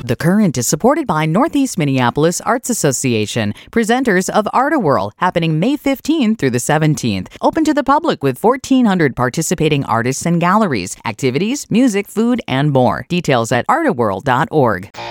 The Current is supported by Northeast Minneapolis Arts Association, presenters of Art-A-Whirl, happening May 15th through the 17th. Open to the public with 1,400 participating artists and galleries, activities, music, food, and more. Details at artawhirl.org.